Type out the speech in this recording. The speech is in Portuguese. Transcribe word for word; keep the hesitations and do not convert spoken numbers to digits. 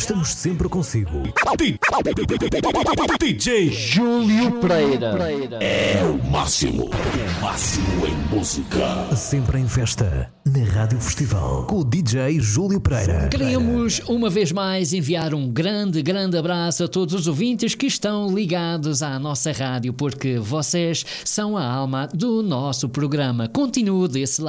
estamos sempre consigo. D J Júlio Pereira. é o máximo, o máximo em música. Sempre em festa, na Rádio Festival, com o D J Júlio Pereira. Queríamos uma vez mais enviar um grande, grande abraço a todos os ouvintes que estão ligados à nossa rádio, porque vocês são a alma do nosso programa. Continue desse lado.